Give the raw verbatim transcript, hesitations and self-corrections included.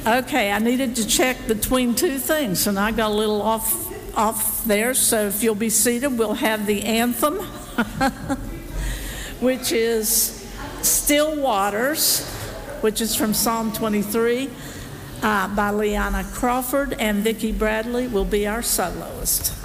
Okay, I needed to check between two things, and I got a little off off there. So if you'll be seated, we'll have the anthem, which is Still Waters, which is from Psalm twenty-three uh, by Leanna Crawford, and Vicki Bradley will be our soloist.